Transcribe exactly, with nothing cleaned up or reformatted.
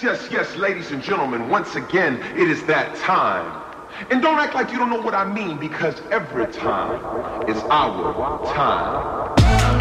yes, yes, ladies and gentlemen, once again, it is that time. And don't act like you don't know what I mean, because every time is our time.